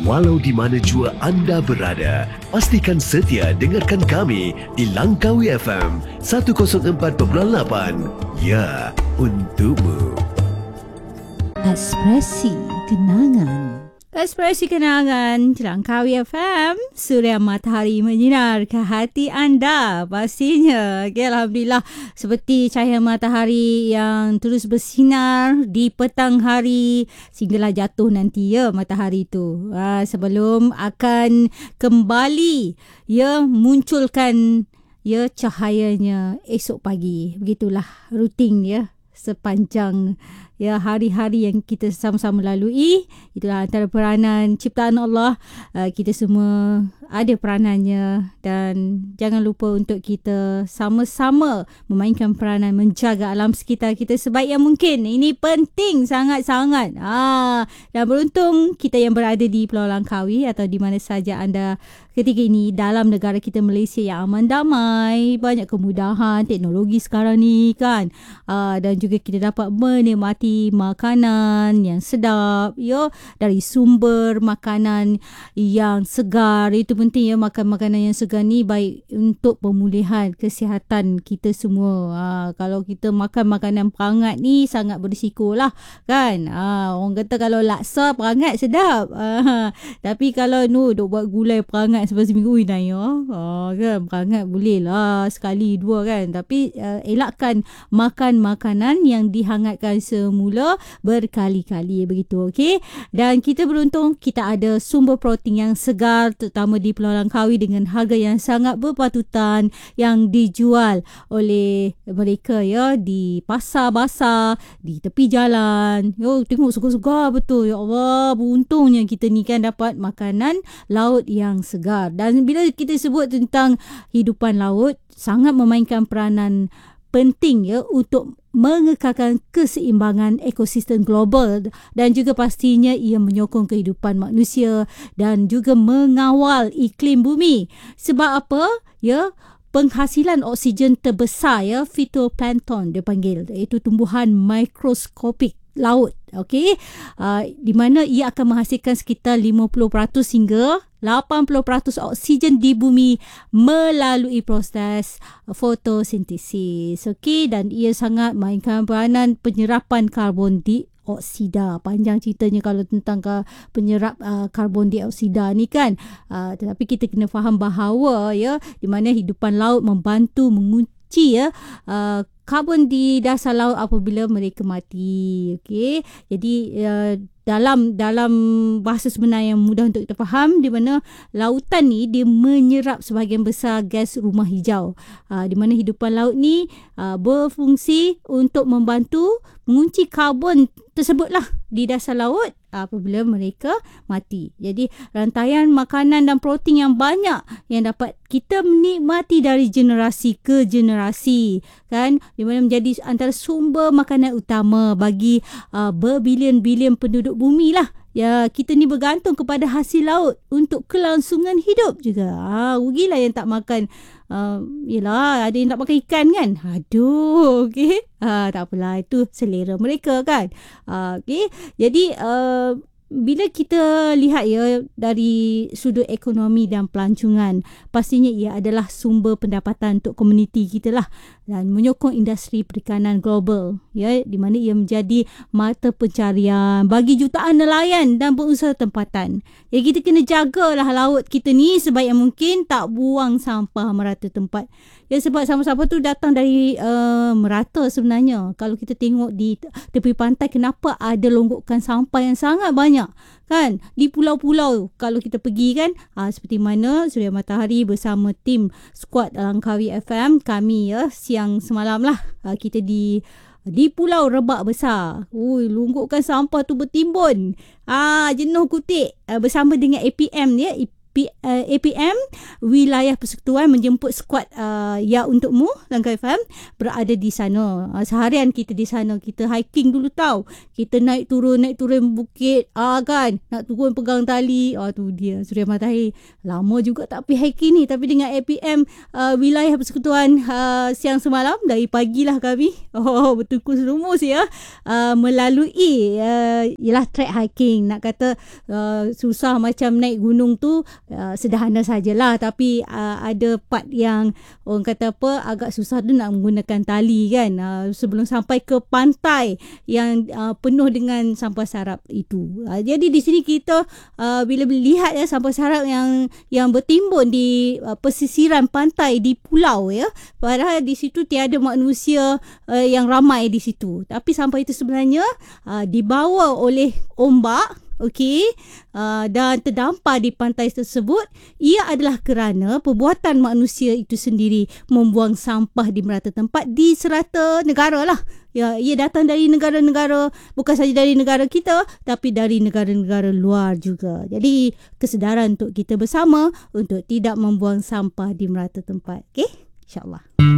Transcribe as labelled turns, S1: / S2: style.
S1: Walau di mana jua anda berada, pastikan setia dengarkan kami di Langkawi FM 104.8. Ya, untukmu.
S2: Ekspresi Kenangan. Ekspresi Kenangan Langkawi FM, Suria Matahari menyinar ke hati anda pastinya. Okay, Alhamdulillah, seperti cahaya matahari yang terus bersinar di petang hari sehinggalah jatuh nanti ya matahari itu. Sebelum akan kembali munculkan cahayanya esok pagi. Begitulah rutin sepanjang hari-hari yang kita sama-sama lalui. Itulah antara peranan ciptaan Allah. Kita semua ada peranannya dan jangan lupa untuk kita sama-sama memainkan peranan menjaga alam sekitar kita sebaik yang mungkin. Ini penting sangat-sangat. Dan beruntung kita yang berada di Pulau Langkawi atau di mana saja anda ketika ini dalam negara kita Malaysia yang aman damai, banyak kemudahan teknologi sekarang ni kan. Dan juga kita dapat menikmati makanan yang sedap dari sumber makanan yang segar. Itu penting makan makanan yang segar ni baik untuk pemulihan kesihatan kita semua. Kalau kita makan makanan perangat ni sangat berisiko lah kan. Orang kata kalau laksa perangat sedap, tapi kalau duk buat gulai perangat sebab seminggu kan perangat boleh lah sekali dua kan. Tapi elakkan makan makanan yang dihangatkan semula berkali-kali begitu. Okey, dan kita beruntung kita ada sumber protein yang segar terutama di Pulau Langkawi dengan harga yang sangat berpatutan yang dijual oleh mereka di pasar basah, di tepi jalan. Tengok segar-segar betul. Ya Allah, beruntungnya kita ni kan dapat makanan laut yang segar. Dan bila kita sebut tentang hidupan laut, sangat memainkan peranan penting untuk mengekalkan keseimbangan ekosistem global dan juga pastinya ia menyokong kehidupan manusia dan juga mengawal iklim bumi. Sebab apa? Penghasilan oksigen terbesar phytoplankton dia panggil, iaitu tumbuhan mikroskopik laut. Okey, di mana ia akan menghasilkan sekitar 50% hingga 80% oksigen di bumi melalui proses fotosintesis. Okey, dan ia sangat mainkan peranan penyerapan karbon dioksida. Panjang ceritanya kalau tentang penyerap karbon dioksida ni kan. Tetapi kita kena faham bahawa di mana hidupan laut membantu mengunci karbon di dasar laut apabila mereka mati. Okey, jadi dalam bahasa sebenar yang mudah untuk kita faham, di mana lautan ni dia menyerap sebahagian besar gas rumah hijau. Di mana hidupan laut ni berfungsi untuk membantu mengunci karbon tersebutlah di dasar laut apabila mereka mati. Jadi rantaian makanan dan protein yang banyak yang dapat kita menikmati dari generasi ke generasi kan, di mana menjadi antara sumber makanan utama bagi berbilion-bilion penduduk bumi lah. Kita ni bergantung kepada hasil laut untuk kelangsungan hidup juga. Rugilah yang tak makan. Yelah, ada yang tak makan ikan kan. Aduh, okey. Tak apalah, itu selera mereka kan. Okey. Jadi bila kita lihat dari sudut ekonomi dan pelancongan, pastinya ia adalah sumber pendapatan untuk komuniti kita lah dan menyokong industri perikanan global di mana ia menjadi mata pencarian bagi jutaan nelayan dan pengusaha tempatan. Kita kena jagalah laut kita ni sebaik yang mungkin, tak buang sampah merata tempat. Sebab sampah-sampah tu datang dari merata sebenarnya. Kalau kita tengok di tepi pantai, kenapa ada longgokan sampah yang sangat banyak kan di pulau-pulau kalau kita pergi kan. Seperti mana Suria Matahari bersama tim skuad Langkawi FM, kami siang semalam lah kita di Pulau Rebak Besar. Longgokan sampah tu bertimbun. Jenuh kutik bersama dengan APM APM Wilayah Persekutuan menjemput skuad Ya Untukmu Langkawi FM berada di sana. Seharian kita di sana, kita hiking dulu tahu. Kita naik turun bukit kan, nak turun pegang tali. Tu dia Suria Matahari. Lama juga tak pergi hiking ni, tapi dengan APM Wilayah Persekutuan siang semalam, dari pagilah kami bertungkus rumus ya, melalui ialah track hiking. Nak kata susah macam naik gunung tu sederhana sajalah, tapi ada part yang orang kata agak susah tu nak menggunakan tali kan, sebelum sampai ke pantai yang penuh dengan sampah sarap itu. Jadi di sini kita bila lihat sampah sarap yang bertimbun di pesisiran pantai di pulau ya, padahal di situ tiada manusia yang ramai di situ, tapi sampah itu sebenarnya dibawa oleh ombak, dan terdampar di pantai tersebut. Ia adalah kerana perbuatan manusia itu sendiri membuang sampah di merata tempat di serata negara lah. Ya, ia datang dari negara-negara, bukan saja dari negara kita, tapi dari negara-negara luar juga. Jadi kesedaran untuk kita bersama untuk tidak membuang sampah di merata tempat. InsyaAllah.